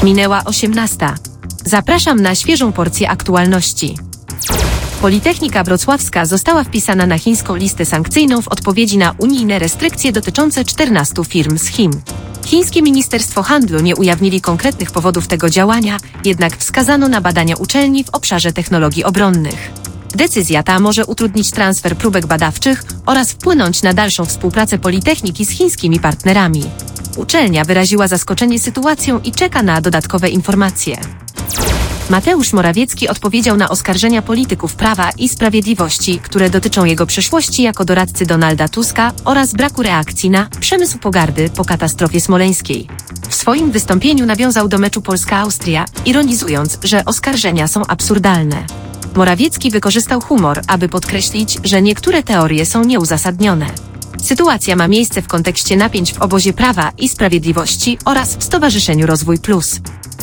Minęła 18. Zapraszam na świeżą porcję aktualności. Politechnika Wrocławska została wpisana na chińską listę sankcyjną w odpowiedzi na unijne restrykcje dotyczące 14 firm z Chin. Chińskie Ministerstwo Handlu nie ujawnili konkretnych powodów tego działania, jednak wskazano na badania uczelni w obszarze technologii obronnych. Decyzja ta może utrudnić transfer próbek badawczych oraz wpłynąć na dalszą współpracę Politechniki z chińskimi partnerami. Uczelnia wyraziła zaskoczenie sytuacją i czeka na dodatkowe informacje. Mateusz Morawiecki odpowiedział na oskarżenia polityków Prawa i Sprawiedliwości, które dotyczą jego przeszłości jako doradcy Donalda Tuska oraz braku reakcji na przemysł pogardy po katastrofie smoleńskiej. W swoim wystąpieniu nawiązał do meczu Polska-Austria, ironizując, że oskarżenia są absurdalne. Morawiecki wykorzystał humor, aby podkreślić, że niektóre teorie są nieuzasadnione. Sytuacja ma miejsce w kontekście napięć w obozie Prawa i Sprawiedliwości oraz w Stowarzyszeniu Rozwój Plus.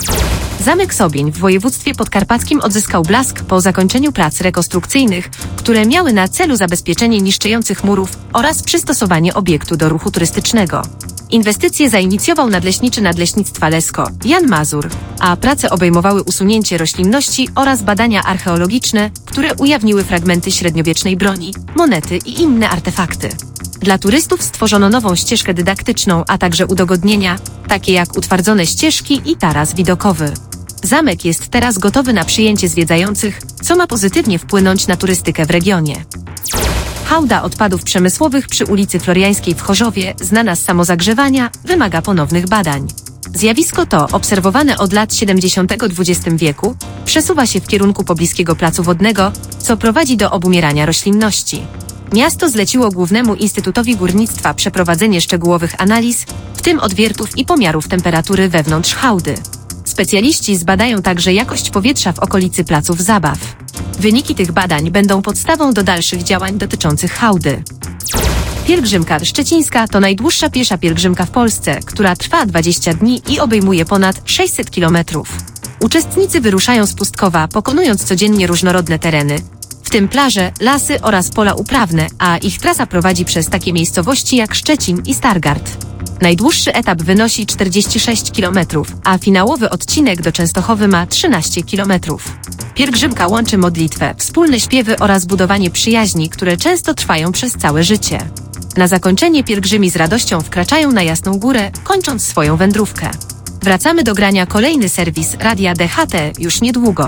Zamek Sobień w województwie podkarpackim odzyskał blask po zakończeniu prac rekonstrukcyjnych, które miały na celu zabezpieczenie niszczejących murów oraz przystosowanie obiektu do ruchu turystycznego. Inwestycje zainicjował nadleśniczy Nadleśnictwa Lesko, Jan Mazur, a prace obejmowały usunięcie roślinności oraz badania archeologiczne, które ujawniły fragmenty średniowiecznej broni, monety i inne artefakty. Dla turystów stworzono nową ścieżkę dydaktyczną, a także udogodnienia, takie jak utwardzone ścieżki i taras widokowy. Zamek jest teraz gotowy na przyjęcie zwiedzających, co ma pozytywnie wpłynąć na turystykę w regionie. Hałda odpadów przemysłowych przy ulicy Floriańskiej w Chorzowie, znana z samozagrzewania, wymaga ponownych badań. Zjawisko to, obserwowane od lat 70. XX wieku, przesuwa się w kierunku pobliskiego placu wodnego, co prowadzi do obumierania roślinności. Miasto zleciło Głównemu Instytutowi Górnictwa przeprowadzenie szczegółowych analiz, w tym odwiertów i pomiarów temperatury wewnątrz hałdy. Specjaliści zbadają także jakość powietrza w okolicy placów zabaw. Wyniki tych badań będą podstawą do dalszych działań dotyczących hałdy. Pielgrzymka szczecińska to najdłuższa piesza pielgrzymka w Polsce, która trwa 20 dni i obejmuje ponad 600 km. Uczestnicy wyruszają z Pustkowa, pokonując codziennie różnorodne tereny, w tym plaże, lasy oraz pola uprawne, a ich trasa prowadzi przez takie miejscowości jak Szczecin i Stargard. Najdłuższy etap wynosi 46 km, a finałowy odcinek do Częstochowy ma 13 km. Pielgrzymka łączy modlitwę, wspólne śpiewy oraz budowanie przyjaźni, które często trwają przez całe życie. Na zakończenie pielgrzymi z radością wkraczają na Jasną Górę, kończąc swoją wędrówkę. Wracamy do grania. Kolejny serwis Radia DHT już niedługo.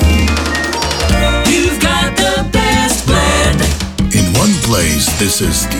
Place. This is